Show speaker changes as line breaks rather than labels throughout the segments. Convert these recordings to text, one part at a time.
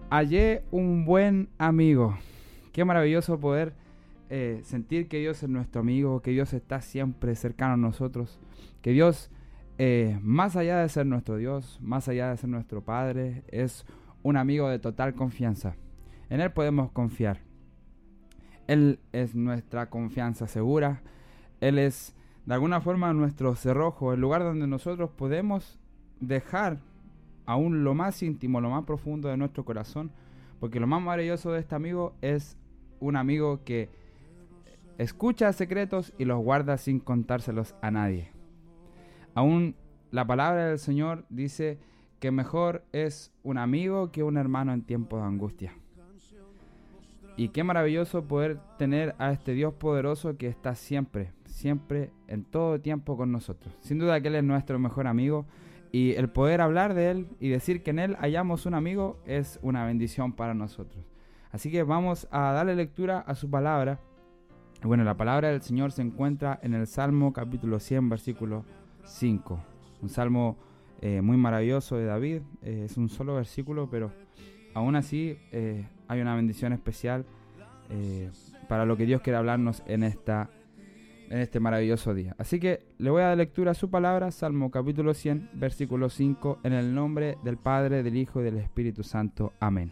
Hallé un buen amigo. Qué maravilloso poder sentir que Dios es nuestro amigo, que Dios está siempre cercano a nosotros, que Dios, más allá de ser nuestro Dios, más allá de ser nuestro Padre, es un amigo de total confianza. En Él podemos confiar. Él es nuestra confianza segura. Él es, de alguna forma, nuestro cerrojo, el lugar donde nosotros podemos dejar aún lo más íntimo, lo más profundo de nuestro corazón, porque lo más maravilloso de este amigo es un amigo que escucha secretos y los guarda sin contárselos a nadie. Aún la palabra del Señor dice que mejor es un amigo que un hermano en tiempos de angustia. Y qué maravilloso poder tener a este Dios poderoso que está siempre, siempre, en todo tiempo con nosotros. Sin duda que Él es nuestro mejor amigo, y el poder hablar de Él y decir que en Él hallamos un amigo es una bendición para nosotros. Así que vamos a darle lectura a su palabra. Bueno, la palabra del Señor se encuentra en el Salmo capítulo 100, versículo 5. Un salmo muy maravilloso de David. Es un solo versículo, pero aún así hay una bendición especial para lo que Dios quiere hablarnos en este maravilloso día. Así que le voy a dar lectura a su palabra, Salmo capítulo 100, versículo 5, en el nombre del Padre, del Hijo y del Espíritu Santo. Amén.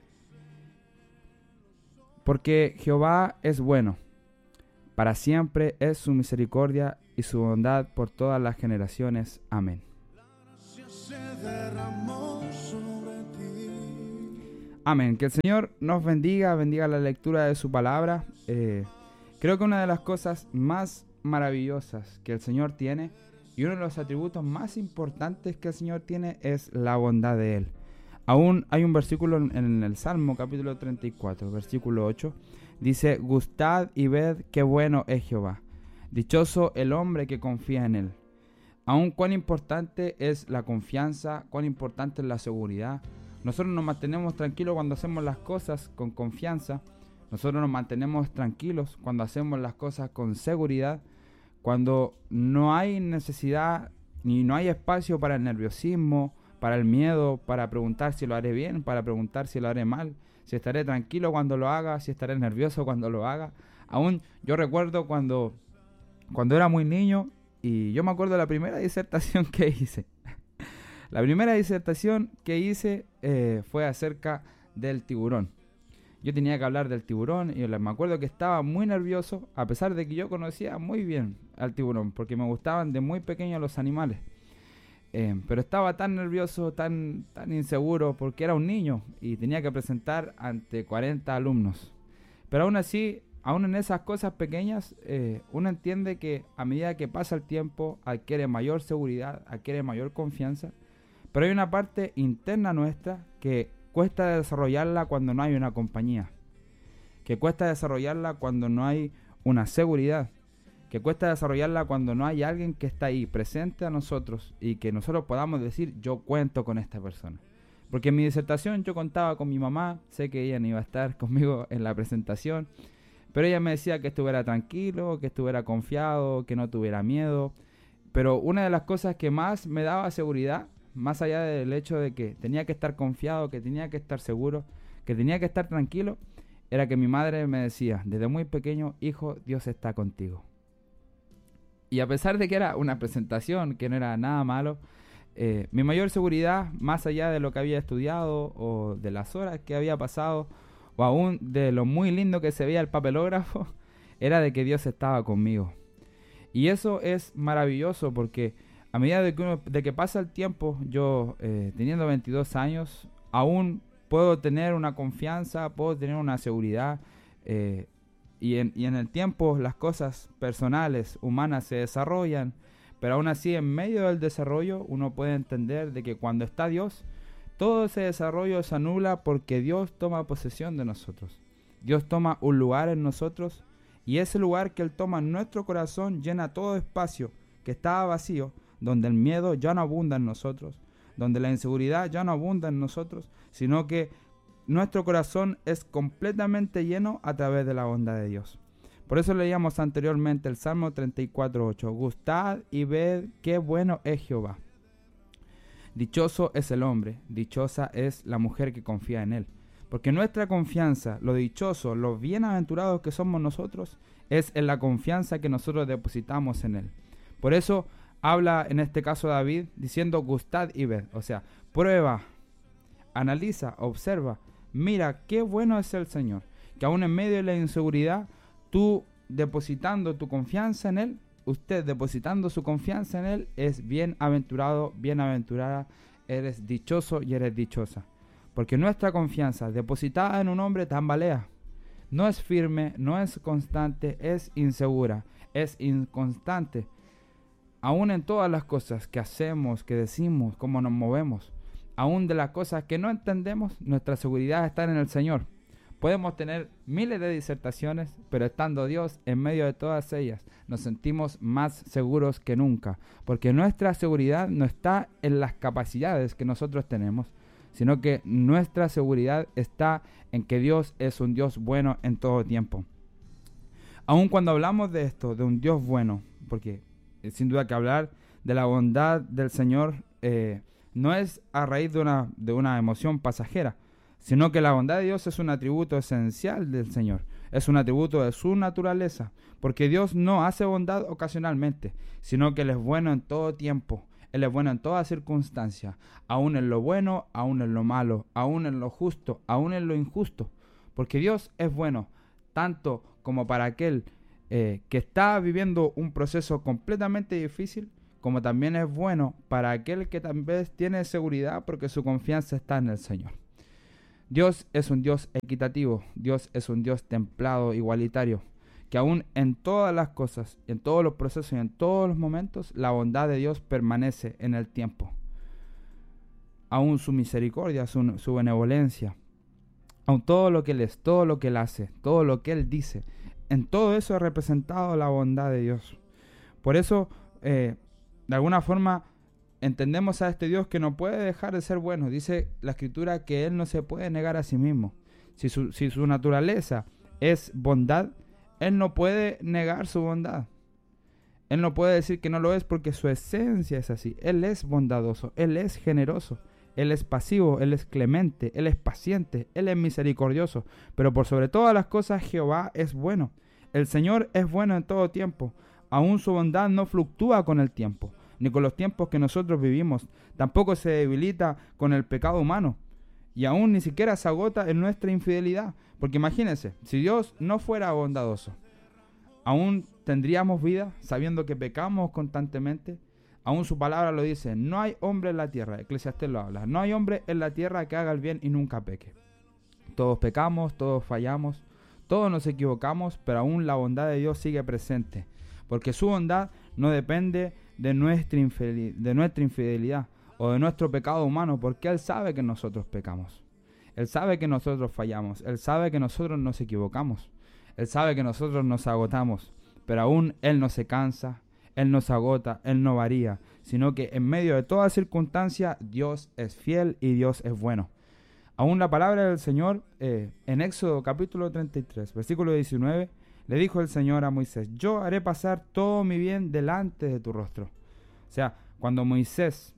Porque Jehová es bueno, para siempre es su misericordia y su bondad por todas las generaciones. Amén. Amén. Que el Señor nos bendiga la lectura de su palabra. Creo que una de las cosas más maravillosas que el Señor tiene y uno de los atributos más importantes que el Señor tiene es la bondad de Él. Aún hay un versículo en el Salmo capítulo 34, versículo 8. Dice: gustad y ved qué bueno es Jehová. Dichoso el hombre que confía en Él. Aún cuán importante es la confianza, cuán importante es la seguridad. Nosotros nos mantenemos tranquilos cuando hacemos las cosas con confianza. Nosotros nos mantenemos tranquilos cuando hacemos las cosas con seguridad, cuando no hay necesidad ni no hay espacio para el nerviosismo, para el miedo, para preguntar si lo haré bien, para preguntar si lo haré mal, si estaré tranquilo cuando lo haga, si estaré nervioso cuando lo haga. Aún yo recuerdo cuando era muy niño, y yo me acuerdo de la primera disertación que hice. La primera disertación que hice fue acerca del tiburón. Yo tenía que hablar del tiburón y me acuerdo que estaba muy nervioso, a pesar de que yo conocía muy bien al tiburón, porque me gustaban de muy pequeño los animales. Pero estaba tan nervioso, tan inseguro, porque era un niño y tenía que presentar ante 40 alumnos. Pero aún así, aún en esas cosas pequeñas, uno entiende que a medida que pasa el tiempo adquiere mayor seguridad, adquiere mayor confianza. Pero hay una parte interna nuestra que cuesta desarrollarla cuando no hay una compañía, que cuesta desarrollarla cuando no hay una seguridad, que cuesta desarrollarla cuando no hay alguien que está ahí presente a nosotros y que nosotros podamos decir: yo cuento con esta persona. Porque en mi disertación yo contaba con mi mamá, sé que ella no iba a estar conmigo en la presentación, pero ella me decía que estuviera tranquilo, que estuviera confiado, que no tuviera miedo. Pero una de las cosas que más me daba seguridad, más allá del hecho de que tenía que estar confiado, que tenía que estar seguro, que tenía que estar tranquilo, era que mi madre me decía desde muy pequeño: hijo, Dios está contigo. Y a pesar de que era una presentación, que no era nada malo, mi mayor seguridad, más allá de lo que había estudiado o de las horas que había pasado, o aún de lo muy lindo que se veía el papelógrafo, era de que Dios estaba conmigo. Y eso es maravilloso, porque a medida de que pasa el tiempo, yo teniendo 22 años, aún puedo tener una confianza, puedo tener una seguridad, y en el tiempo las cosas personales, humanas se desarrollan, pero aún así en medio del desarrollo uno puede entender de que cuando está Dios, todo ese desarrollo se anula porque Dios toma posesión de nosotros. Dios toma un lugar en nosotros, y ese lugar que Él toma en nuestro corazón llena todo espacio que estaba vacío, donde el miedo ya no abunda en nosotros, donde la inseguridad ya no abunda en nosotros, sino que nuestro corazón es completamente lleno a través de la bondad de Dios. Por eso leíamos anteriormente el Salmo 34:8. Gustad y ved qué bueno es Jehová. Dichoso es el hombre, dichosa es la mujer que confía en Él. Porque nuestra confianza, lo dichoso, los bienaventurados que somos nosotros, es en la confianza que nosotros depositamos en Él. Por eso habla en este caso David diciendo gustad y ved. O sea, prueba, analiza, observa, mira qué bueno es el Señor. Que aún en medio de la inseguridad, tú depositando tu confianza en Él, usted depositando su confianza en Él, es bienaventurado, bienaventurada, eres dichoso y eres dichosa. Porque nuestra confianza depositada en un hombre tambalea. No es firme, no es constante, es insegura, es inconstante. Aún en todas las cosas que hacemos, que decimos, cómo nos movemos, aún de las cosas que no entendemos, nuestra seguridad está en el Señor. Podemos tener miles de disertaciones, pero estando Dios en medio de todas ellas, nos sentimos más seguros que nunca, porque nuestra seguridad no está en las capacidades que nosotros tenemos, sino que nuestra seguridad está en que Dios es un Dios bueno en todo tiempo. Aun cuando hablamos de esto, de un Dios bueno, porque sin duda que hablar de la bondad del Señor no es a raíz de una emoción pasajera, sino que la bondad de Dios es un atributo esencial del Señor, es un atributo de su naturaleza, porque Dios no hace bondad ocasionalmente, sino que Él es bueno en todo tiempo. Él es bueno en toda circunstancia, aún en lo bueno, aún en lo malo, aún en lo justo, aún en lo injusto. Porque Dios es bueno, tanto como para aquel que está viviendo un proceso completamente difícil, como también es bueno para aquel que también tiene seguridad porque su confianza está en el Señor. Dios es un Dios equitativo, Dios es un Dios templado, igualitario, que aún en todas las cosas, en todos los procesos y en todos los momentos, la bondad de Dios permanece en el tiempo. Aún su misericordia, su benevolencia, aún todo lo que Él es, todo lo que Él hace, todo lo que Él dice, en todo eso ha representado la bondad de Dios. Por eso, de alguna forma, entendemos a este Dios que no puede dejar de ser bueno. Dice la Escritura que Él no se puede negar a sí mismo. Si su naturaleza es bondad, Él no puede negar su bondad. Él no puede decir que no lo es porque su esencia es así. Él es bondadoso, Él es generoso, Él es pasivo, Él es clemente, Él es paciente, Él es misericordioso. Pero por sobre todas las cosas Jehová es bueno. El Señor es bueno en todo tiempo. Aún su bondad no fluctúa con el tiempo, ni con los tiempos que nosotros vivimos. Tampoco se debilita con el pecado humano. Y aún ni siquiera se agota en nuestra infidelidad. Porque imagínense, si Dios no fuera bondadoso, aún tendríamos vida sabiendo que pecamos constantemente. Aún su palabra lo dice, no hay hombre en la tierra, Eclesiastés lo habla, no hay hombre en la tierra que haga el bien y nunca peque. Todos pecamos, todos fallamos, todos nos equivocamos, pero aún la bondad de Dios sigue presente. Porque su bondad no depende de nuestra infidelidad o de nuestro pecado humano, porque Él sabe que nosotros pecamos. Él sabe que nosotros fallamos, Él sabe que nosotros nos equivocamos, Él sabe que nosotros nos agotamos, pero aún Él no se cansa, Él no se agota, Él no varía, sino que en medio de toda circunstancia Dios es fiel y Dios es bueno. Aún la palabra del Señor, en Éxodo capítulo 33, versículo 19, le dijo el Señor a Moisés, yo haré pasar todo mi bien delante de tu rostro. O sea, cuando Moisés,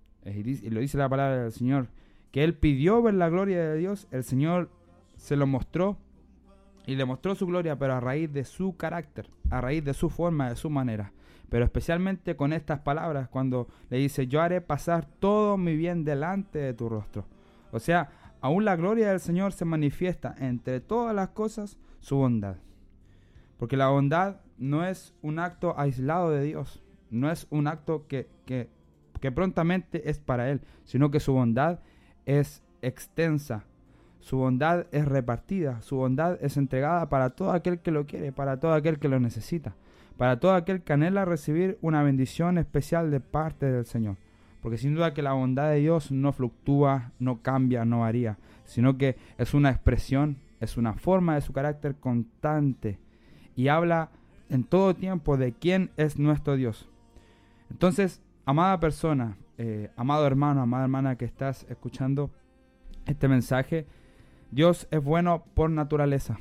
y lo dice la palabra del Señor, que él pidió ver la gloria de Dios, el Señor se lo mostró y le mostró su gloria, pero a raíz de su carácter, a raíz de su forma, de su manera. Pero especialmente con estas palabras, cuando le dice, yo haré pasar todo mi bien delante de tu rostro. O sea, aún la gloria del Señor se manifiesta entre todas las cosas, su bondad. Porque la bondad no es un acto aislado de Dios, no es un acto que prontamente es para Él, sino que su bondad es extensa, su bondad es repartida, su bondad es entregada para todo aquel que lo quiere, para todo aquel que lo necesita, para todo aquel que anhela recibir una bendición especial de parte del Señor. Porque sin duda que la bondad de Dios no fluctúa, no cambia, no varía, sino que es una expresión, es una forma de su carácter constante y habla en todo tiempo de quién es nuestro Dios. Entonces, amada persona, amado hermano, amada hermana que estás escuchando este mensaje, Dios es bueno por naturaleza.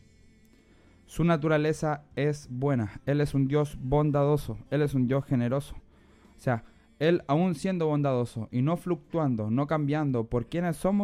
Su naturaleza es buena. Él es un Dios bondadoso. Él es un Dios generoso. O sea, Él aún siendo bondadoso y no fluctuando, no cambiando por quienes somos,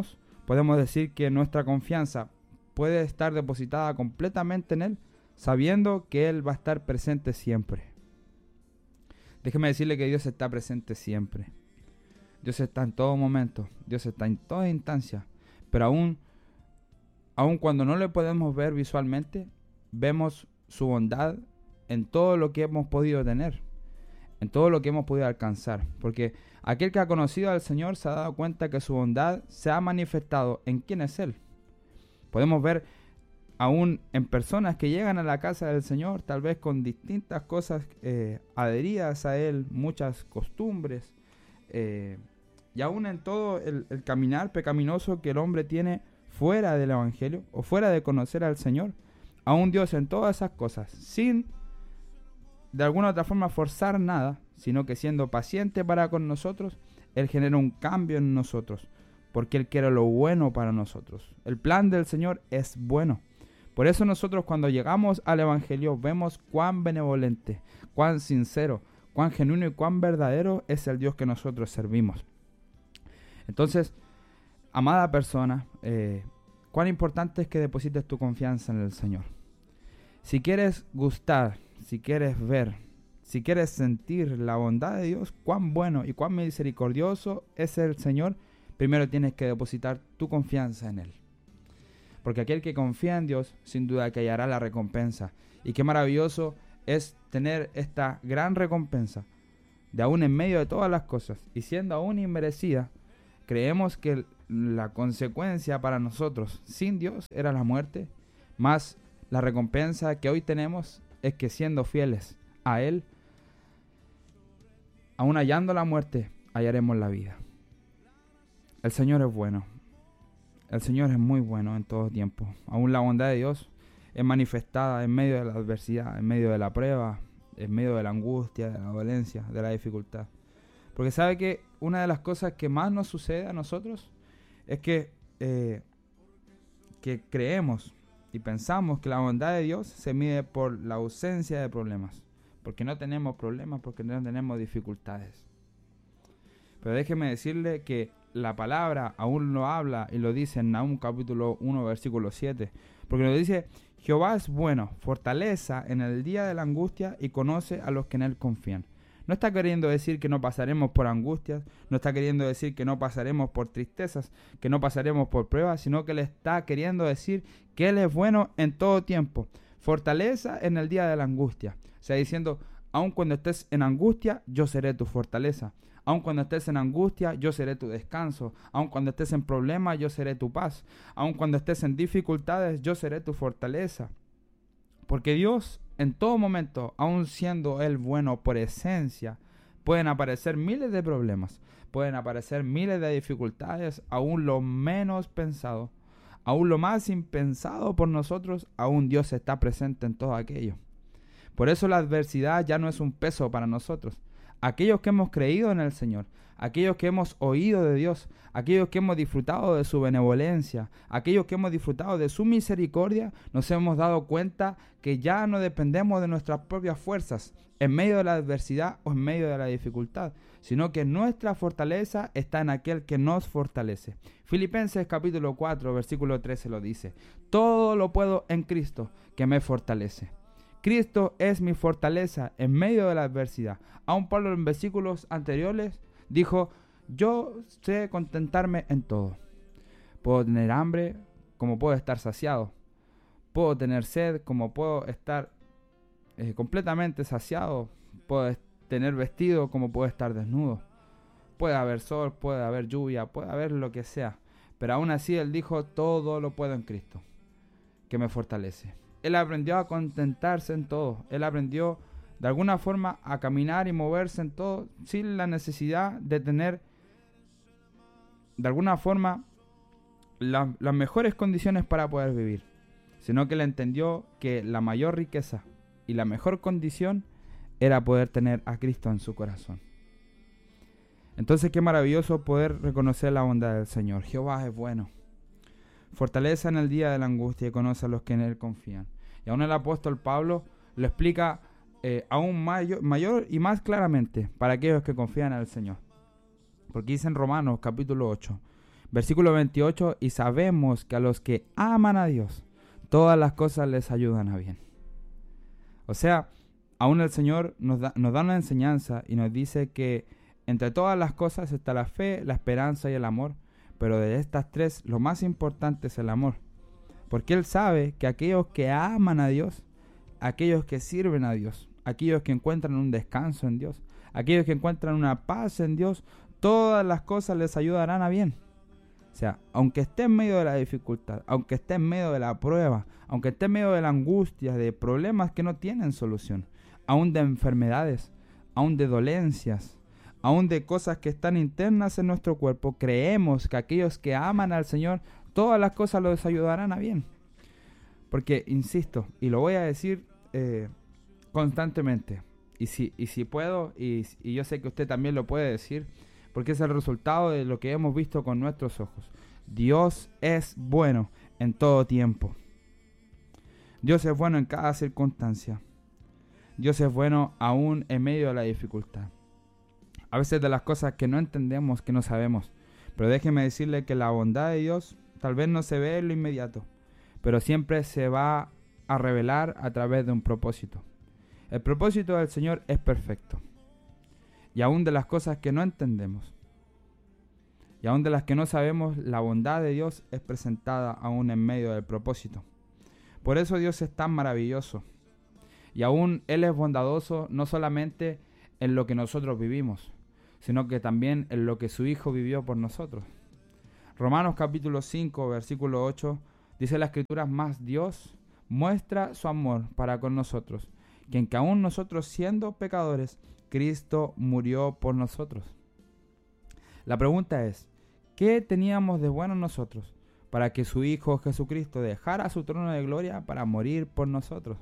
podemos decir que nuestra confianza puede estar depositada completamente en Él, sabiendo que Él va a estar presente siempre. Déjeme decirle que Dios está presente siempre. Dios está en todo momento, Dios está en toda instancia, pero aún cuando no le podemos ver visualmente, vemos su bondad en todo lo que hemos podido tener, en todo lo que hemos podido alcanzar, porque aquel que ha conocido al Señor se ha dado cuenta que su bondad se ha manifestado en quién es Él. Podemos ver aún en personas que llegan a la casa del Señor, tal vez con distintas cosas adheridas a Él, muchas costumbres, y aún en todo el caminar pecaminoso que el hombre tiene fuera del Evangelio o fuera de conocer al Señor, aún Dios en todas esas cosas, sin de alguna u otra forma forzar nada, sino que siendo paciente para con nosotros, Él genera un cambio en nosotros, porque Él quiere lo bueno para nosotros. El plan del Señor es bueno. Por eso nosotros cuando llegamos al Evangelio vemos cuán benevolente, cuán sincero, cuán genuino y cuán verdadero es el Dios que nosotros servimos. Entonces, amada persona, cuán importante es que deposites tu confianza en el Señor. Si quieres gustar, si quieres ver, si quieres sentir la bondad de Dios, cuán bueno y cuán misericordioso es el Señor, primero tienes que depositar tu confianza en Él. Porque aquel que confía en Dios, sin duda que hallará la recompensa. Y qué maravilloso es tener esta gran recompensa, de aún en medio de todas las cosas, y siendo aún inmerecida, creemos que la consecuencia para nosotros sin Dios era la muerte, más la recompensa que hoy tenemos es que siendo fieles a Él, aún hallando la muerte, hallaremos la vida. El Señor es bueno. El Señor es muy bueno en todo tiempo. Aún la bondad de Dios es manifestada en medio de la adversidad, en medio de la prueba, en medio de la angustia, de la dolencia, de la dificultad. Porque sabe que una de las cosas que más nos sucede a nosotros es que creemos y pensamos que la bondad de Dios se mide por la ausencia de problemas. Porque no tenemos problemas, porque no tenemos dificultades. Pero déjeme decirle que la palabra aún lo habla y lo dice en Nahum capítulo 1 versículo 7. Porque nos dice, Jehová es bueno, fortaleza en el día de la angustia y conoce a los que en Él confían. No está queriendo decir que no pasaremos por angustias, no está queriendo decir que no pasaremos por tristezas, que no pasaremos por pruebas, sino que le está queriendo decir que Él es bueno en todo tiempo. Fortaleza en el día de la angustia. O sea, diciendo, aun cuando estés en angustia, yo seré tu fortaleza. Aun cuando estés en angustia, yo seré tu descanso. Aun cuando estés en problemas, yo seré tu paz. Aun cuando estés en dificultades, yo seré tu fortaleza. Porque Dios, en todo momento, aun siendo Él bueno por esencia, pueden aparecer miles de problemas, pueden aparecer miles de dificultades, aún lo menos pensado, aún lo más impensado por nosotros, aún Dios está presente en todo aquello. Por eso la adversidad ya no es un peso para nosotros. Aquellos que hemos creído en el Señor, aquellos que hemos oído de Dios, aquellos que hemos disfrutado de su benevolencia, aquellos que hemos disfrutado de su misericordia, nos hemos dado cuenta que ya no dependemos de nuestras propias fuerzas en medio de la adversidad o en medio de la dificultad, sino que nuestra fortaleza está en aquel que nos fortalece. Filipenses capítulo 4 versículo 13 lo dice, todo lo puedo en Cristo que me fortalece. Cristo es mi fortaleza en medio de la adversidad. Aún Pablo en versículos anteriores dijo, yo sé contentarme en todo. Puedo tener hambre como puedo estar saciado. Puedo tener sed como puedo estar completamente saciado. Puedo tener vestido como puedo estar desnudo. Puede haber sol, puede haber lluvia, puede haber lo que sea. Pero aún así él dijo, todo lo puedo en Cristo, que me fortalece. Él aprendió a contentarse en todo. Él aprendió de alguna forma a caminar y moverse en todo sin la necesidad de tener de alguna forma las mejores condiciones para poder vivir, sino que él entendió que la mayor riqueza y la mejor condición era poder tener a Cristo en su corazón. Entonces qué maravilloso poder reconocer la bondad del Señor. Jehová es bueno. Fortaleza en el día de la angustia y conoce a los que en Él confían. Y aún el apóstol Pablo lo explica aún mayor y más claramente para aquellos que confían en el Señor. Porque dice en Romanos capítulo 8, Versículo 28, y sabemos que a los que aman a Dios, todas las cosas les ayudan a bien. O sea, aún el Señor nos da una enseñanza y nos dice que entre todas las cosas está la fe, la esperanza y el amor, pero de estas tres lo más importante es el amor. Porque Él sabe que aquellos que aman a Dios, aquellos que sirven a Dios, aquellos que encuentran un descanso en Dios, aquellos que encuentran una paz en Dios, todas las cosas les ayudarán a bien. O sea, aunque esté en medio de la dificultad, aunque esté en medio de la prueba, aunque esté en medio de la angustia, de problemas que no tienen solución, aún de enfermedades, aún de dolencias, aún de cosas que están internas en nuestro cuerpo, creemos que aquellos que aman al Señor, todas las cosas los ayudarán a bien. Porque, insisto, y lo voy a decir constantemente, y si puedo, y yo sé que usted también lo puede decir, porque es el resultado de lo que hemos visto con nuestros ojos. Dios es bueno en todo tiempo. Dios es bueno en cada circunstancia. Dios es bueno aún en medio de la dificultad. A veces de las cosas que no entendemos, que no sabemos. Pero déjeme decirle que la bondad de Dios tal vez no se ve en lo inmediato, pero siempre se va a revelar a través de un propósito. El propósito del Señor es perfecto. Y aún de las cosas que no entendemos, y aún de las que no sabemos, la bondad de Dios es presentada aún en medio del propósito. Por eso Dios es tan maravilloso. Y aún Él es bondadoso no solamente en lo que nosotros vivimos, sino que también en lo que su Hijo vivió por nosotros. Romanos capítulo 5, versículo 8, dice la Escritura: más Dios muestra su amor para con nosotros, que en que aún nosotros siendo pecadores, Cristo murió por nosotros. La pregunta es, ¿qué teníamos de bueno nosotros para que su Hijo Jesucristo dejara su trono de gloria para morir por nosotros?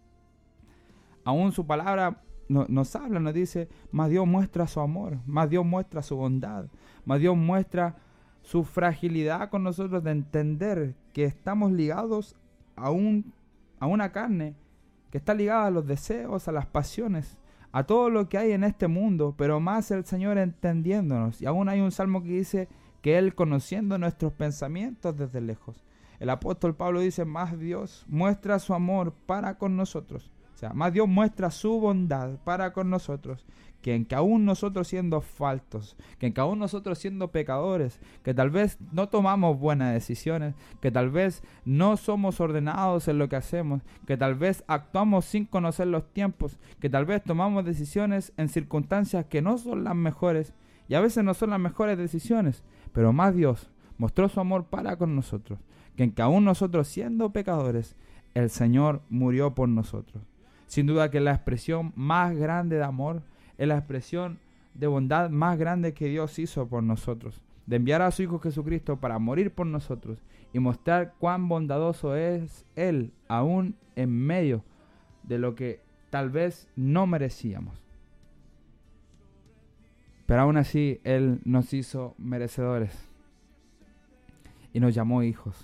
Aún su palabra nos habla, nos dice, más Dios muestra su amor, más Dios muestra su bondad, más Dios muestra su fragilidad con nosotros de entender que estamos ligados a una carne que está ligada a los deseos, a las pasiones, a todo lo que hay en este mundo, pero más el Señor entendiéndonos. Y aún hay un salmo que dice que Él conociendo nuestros pensamientos desde lejos. El apóstol Pablo dice, más Dios muestra su amor para con nosotros. O sea, más Dios muestra su bondad para con nosotros, que en que aún nosotros siendo faltos, que en que aún nosotros siendo pecadores, que tal vez no tomamos buenas decisiones, que tal vez no somos ordenados en lo que hacemos, que tal vez actuamos sin conocer los tiempos, que tal vez tomamos decisiones en circunstancias que no son las mejores, y a veces no son las mejores decisiones, pero más Dios mostró su amor para con nosotros, que en que aún nosotros siendo pecadores, el Señor murió por nosotros. Sin duda que la expresión más grande de amor es la expresión de bondad más grande que Dios hizo por nosotros, de enviar a su Hijo Jesucristo para morir por nosotros y mostrar cuán bondadoso es Él, aún en medio de lo que tal vez no merecíamos. Pero aún así Él nos hizo merecedores y nos llamó hijos.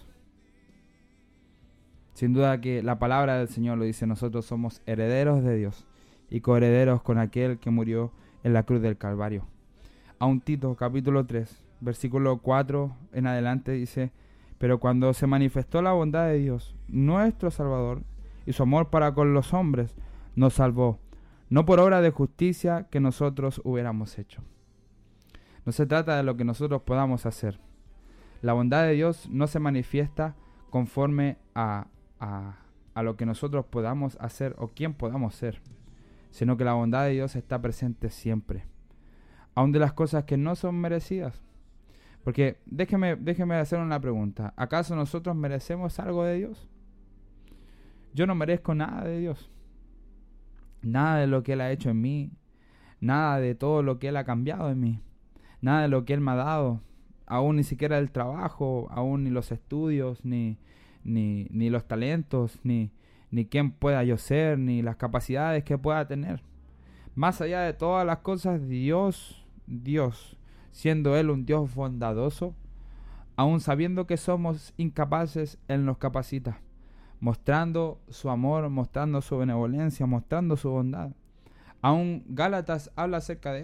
Sin duda que la palabra del Señor lo dice, nosotros somos herederos de Dios y coherederos con aquel que murió en la cruz del Calvario. Aún Tito capítulo 3, versículo 4 en adelante dice, pero cuando se manifestó la bondad de Dios, nuestro Salvador, y su amor para con los hombres, nos salvó, no por obra de justicia que nosotros hubiéramos hecho. No se trata de lo que nosotros podamos hacer. La bondad de Dios no se manifiesta conforme a lo que nosotros podamos hacer o quién podamos ser, sino que la bondad de Dios está presente siempre, aun de las cosas que no son merecidas. Porque déjeme hacer una pregunta. ¿Acaso nosotros merecemos algo de Dios? Yo no merezco nada de Dios, nada de lo que Él ha hecho en mí, nada de todo lo que Él ha cambiado en mí, nada de lo que Él me ha dado, aún ni siquiera el trabajo, aún ni los estudios, ni los talentos, ni quién pueda yo ser, ni las capacidades que pueda tener. Más allá de todas las cosas, Dios, siendo Él un Dios bondadoso, aun sabiendo que somos incapaces, Él nos capacita, mostrando su amor, mostrando su benevolencia, mostrando su bondad. Aún Gálatas habla acerca de esto.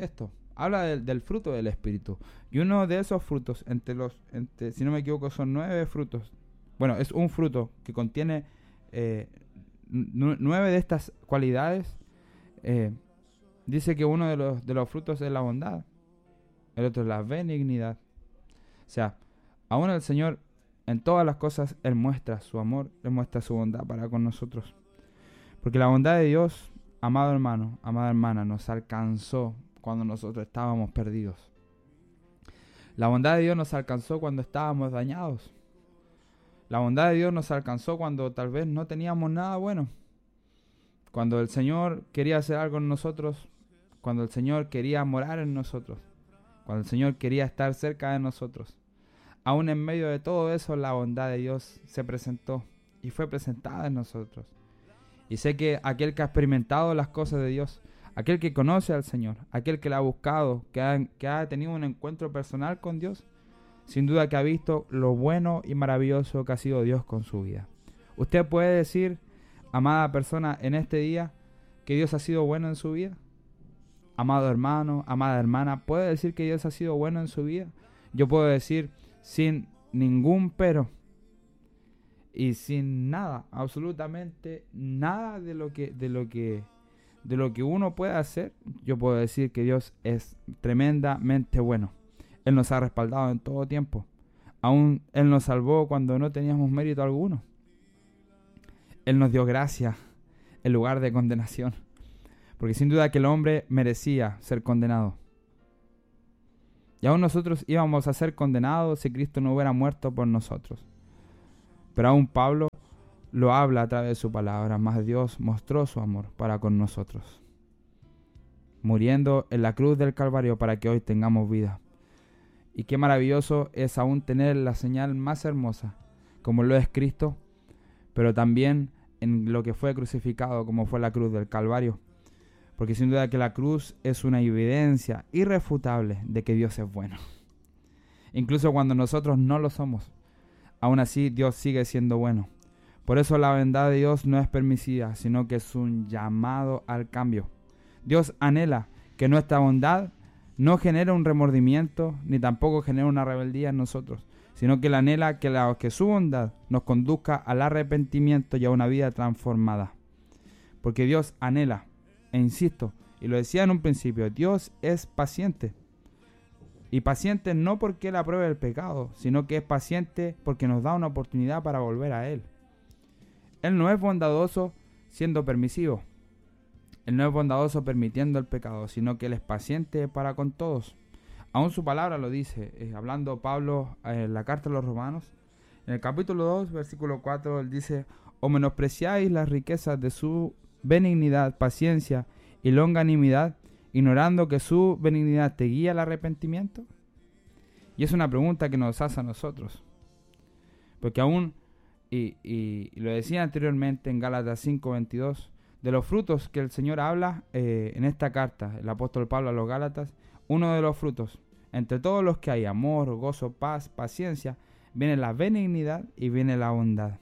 habla del fruto del Espíritu. Y uno de esos frutos, si no me equivoco, son 9 frutos. Bueno, es un fruto que contiene 9 de estas cualidades. Dice que uno de los frutos es la bondad, el otro es la benignidad. O sea, aún el Señor en todas las cosas, Él muestra su amor, Él muestra su bondad para con nosotros. Porque la bondad de Dios, amado hermano, amada hermana, nos alcanzó cuando nosotros estábamos perdidos. La bondad de Dios nos alcanzó cuando estábamos dañados. La bondad de Dios nos alcanzó cuando tal vez no teníamos nada bueno. Cuando el Señor quería hacer algo en nosotros, cuando el Señor quería morar en nosotros, cuando el Señor quería estar cerca de nosotros. Aún en medio de todo eso, la bondad de Dios se presentó y fue presentada en nosotros. Y sé que aquel que ha experimentado las cosas de Dios, aquel que conoce al Señor, aquel que la ha buscado, que ha tenido un encuentro personal con Dios, sin duda que ha visto lo bueno y maravilloso que ha sido Dios con su vida. Usted puede decir, amada persona, en este día, que Dios ha sido bueno en su vida. Amado hermano, amada hermana, ¿puede decir que Dios ha sido bueno en su vida? Yo puedo decir, sin ningún pero y sin nada, absolutamente nada de lo que uno puede hacer, yo puedo decir que Dios es tremendamente bueno. Él nos ha respaldado en todo tiempo. Aún Él nos salvó cuando no teníamos mérito alguno. Él nos dio gracia en lugar de condenación, porque sin duda que el hombre merecía ser condenado. Y aún nosotros íbamos a ser condenados si Cristo no hubiera muerto por nosotros. Pero aún Pablo lo habla a través de su palabra, más Dios mostró su amor para con nosotros, muriendo en la cruz del Calvario para que hoy tengamos vida. Y qué maravilloso es aún tener la señal más hermosa, como lo es Cristo, pero también en lo que fue crucificado, como fue la cruz del Calvario. Porque sin duda que la cruz es una evidencia irrefutable de que Dios es bueno. Incluso cuando nosotros no lo somos, aún así Dios sigue siendo bueno. Por eso la bondad de Dios no es permisiva, sino que es un llamado al cambio. Dios anhela que nuestra bondad no genere un remordimiento, ni tampoco genere una rebeldía en nosotros, sino que Él anhela que su bondad nos conduzca al arrepentimiento y a una vida transformada. Porque Dios anhela, e insisto, y lo decía en un principio, Dios es paciente. Y paciente no porque Él apruebe el pecado, sino que es paciente porque nos da una oportunidad para volver a Él. Él no es bondadoso siendo permisivo. Él no es bondadoso permitiendo el pecado, sino que Él es paciente para con todos. Aún su palabra lo dice, hablando Pablo en la carta a los Romanos, en el capítulo 2, versículo 4, él dice: ¿O menospreciáis las riquezas de su benignidad, paciencia y longanimidad, ignorando que su benignidad te guía al arrepentimiento? Y es una pregunta que nos hace a nosotros. Porque aún, y lo decía anteriormente en Gálatas 5:22, de los frutos que el Señor habla en esta carta, el apóstol Pablo a los Gálatas, uno de los frutos, entre todos los que hay, amor, gozo, paz, paciencia, viene la benignidad y viene la bondad.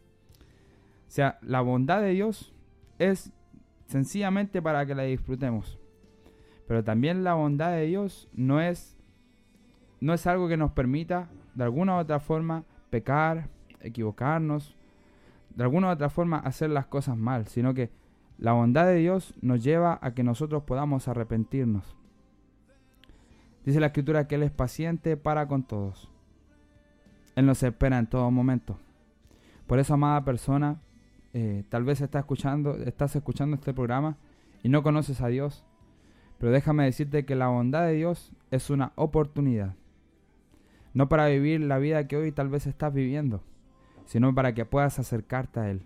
O sea, la bondad de Dios es sencillamente para que la disfrutemos. Pero también la bondad de Dios no es algo que nos permita de alguna u otra forma pecar, equivocarnos, de alguna u otra forma hacer las cosas mal, sino que la bondad de Dios nos lleva a que nosotros podamos arrepentirnos. Dice la Escritura que Él es paciente para con todos. Él nos espera en todo momento. Por eso, amada persona, tal vez estás escuchando este programa y no conoces a Dios, pero déjame decirte que la bondad de Dios es una oportunidad, no para vivir la vida que hoy tal vez estás viviendo, sino para que puedas acercarte a Él.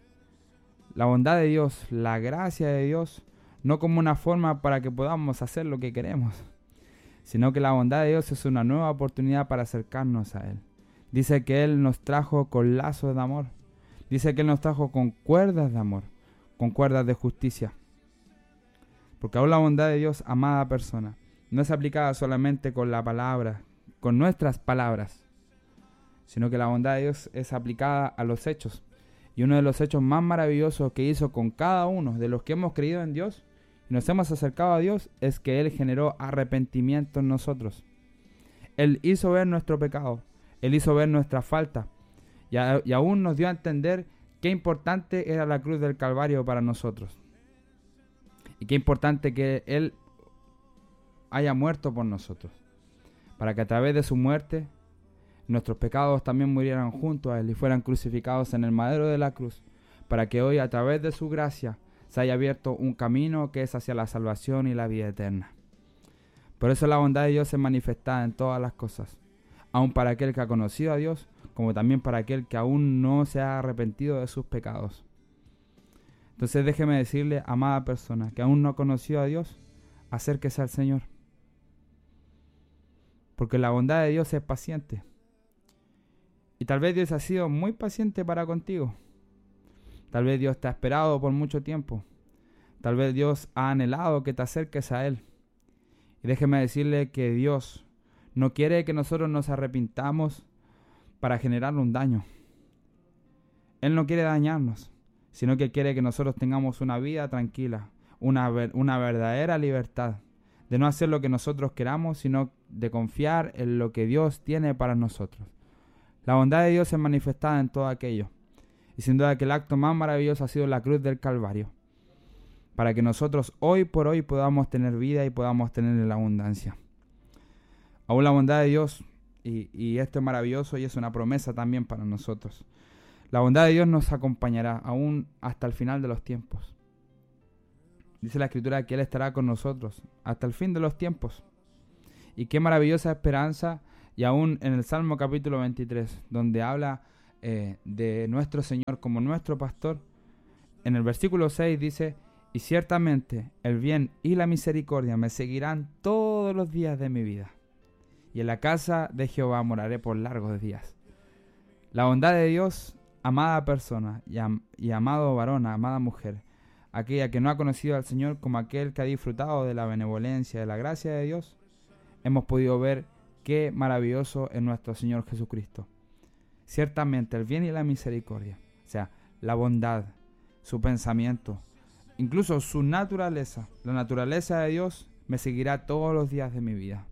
La bondad de Dios, la gracia de Dios, no como una forma para que podamos hacer lo que queremos, sino que la bondad de Dios es una nueva oportunidad para acercarnos a Él. Dice que Él nos trajo con lazos de amor. Dice que Él nos trajo con cuerdas de amor, con cuerdas de justicia. Porque aún la bondad de Dios, amada persona, no es aplicada solamente con la palabra, con nuestras palabras, sino que la bondad de Dios es aplicada a los hechos. Y uno de los hechos más maravillosos que hizo con cada uno de los que hemos creído en Dios y nos hemos acercado a Dios, es que Él generó arrepentimiento en nosotros. Él hizo ver nuestro pecado, Él hizo ver nuestra falta, y aún nos dio a entender qué importante era la cruz del Calvario para nosotros. Y qué importante que Él haya muerto por nosotros, para que a través de su muerte nuestros pecados también murieran junto a Él y fueran crucificados en el madero de la cruz, para que hoy a través de su gracia se haya abierto un camino que es hacia la salvación y la vida eterna. Por eso la bondad de Dios es manifestada en todas las cosas, aun para aquel que ha conocido a Dios, como también para aquel que aún no se ha arrepentido de sus pecados. Entonces déjeme decirle, amada persona, que aún no ha conocido a Dios, acérquese al Señor. Porque la bondad de Dios es paciente. Y tal vez Dios ha sido muy paciente para contigo. Tal vez Dios te ha esperado por mucho tiempo. Tal vez Dios ha anhelado que te acerques a Él. Y déjeme decirle que Dios no quiere que nosotros nos arrepintamos para generar un daño. Él no quiere dañarnos, sino que quiere que nosotros tengamos una vida tranquila, una verdadera libertad, de no hacer lo que nosotros queramos, sino de confiar en lo que Dios tiene para nosotros. La bondad de Dios es manifestada en todo aquello, y sin duda que el acto más maravilloso ha sido la cruz del Calvario, para que nosotros hoy por hoy podamos tener vida y podamos tener la abundancia. Aún la bondad de Dios, y esto es maravilloso y es una promesa también para nosotros. La bondad de Dios nos acompañará aún hasta el final de los tiempos. Dice la Escritura que Él estará con nosotros hasta el fin de los tiempos. Y qué maravillosa esperanza, y aún en el Salmo capítulo 23, donde habla de nuestro Señor como nuestro pastor, en el versículo 6 dice: y ciertamente el bien y la misericordia me seguirán todos los días de mi vida, y en la casa de Jehová moraré por largos días. La bondad de Dios, amada persona y amado varón, amada mujer, aquella que no ha conocido al Señor como aquel que ha disfrutado de la benevolencia, de la gracia de Dios, hemos podido ver qué maravilloso es nuestro Señor Jesucristo. Ciertamente el bien y la misericordia, o sea, la bondad, su pensamiento, incluso su naturaleza, la naturaleza de Dios, me seguirá todos los días de mi vida.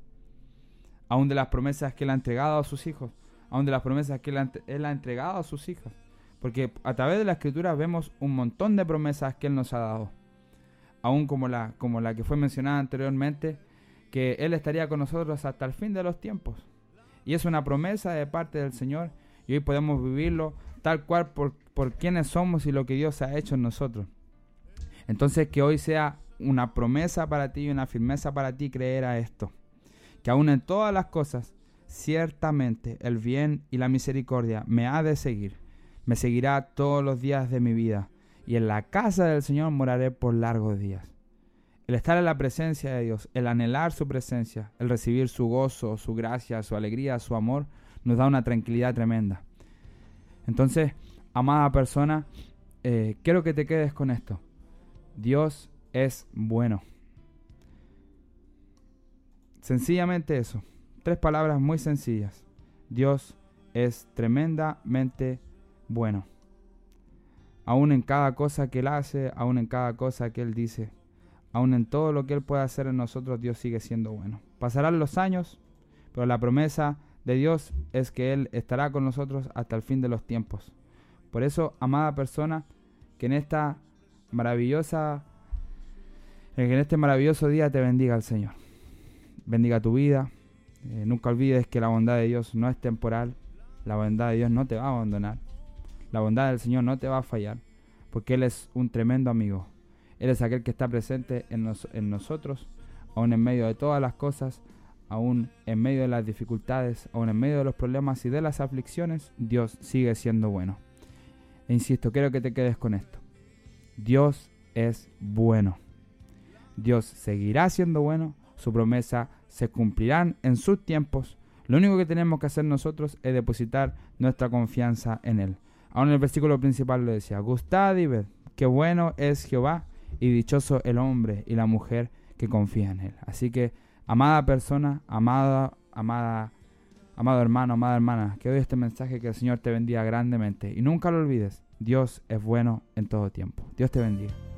Aún de las promesas que Él ha entregado a sus hijos, aún de las promesas que Él ha entregado a sus hijas. Porque a través de la Escritura vemos un montón de promesas que Él nos ha dado. Aún como la que fue mencionada anteriormente, que Él estaría con nosotros hasta el fin de los tiempos. Y es una promesa de parte del Señor, y hoy podemos vivirlo tal cual por quienes somos y lo que Dios ha hecho en nosotros. Entonces que hoy sea una promesa para ti y una firmeza para ti creer a esto. Que aún en todas las cosas, ciertamente el bien y la misericordia me ha de seguir. Me seguirá todos los días de mi vida, y en la casa del Señor moraré por largos días. El estar en la presencia de Dios, el anhelar su presencia, el recibir su gozo, su gracia, su alegría, su amor, nos da una tranquilidad tremenda. Entonces, amada persona, quiero que te quedes con esto. Dios es bueno. Sencillamente eso. 3 palabras muy sencillas. Dios es tremendamente bueno. Aún en cada cosa que Él hace, aún en cada cosa que Él dice, aún en todo lo que Él puede hacer en nosotros, Dios sigue siendo bueno. Pasarán los años, pero la promesa de Dios es que Él estará con nosotros hasta el fin de los tiempos. Por eso, amada persona, que en este maravilloso día te bendiga el Señor. Bendiga tu vida. Nunca olvides que la bondad de Dios no es temporal. La bondad de Dios no te va a abandonar. La bondad del Señor no te va a fallar, porque Él es un tremendo amigo. Él es aquel que está presente en nosotros, aún en medio de todas las cosas, aún en medio de las dificultades, aún en medio de los problemas y de las aflicciones. Dios sigue siendo bueno. E insisto, quiero que te quedes con esto. Dios es bueno. Dios seguirá siendo bueno. Su promesa se cumplirán en sus tiempos. Lo único que tenemos que hacer nosotros es depositar nuestra confianza en Él. Aún en el versículo principal lo decía: gustad y ved qué bueno es Jehová, y dichoso el hombre y la mujer que confía en Él. Así que, amada persona, amado hermano, amada hermana, que doy este mensaje, que el Señor te bendiga grandemente. Y nunca lo olvides, Dios es bueno en todo tiempo. Dios te bendiga.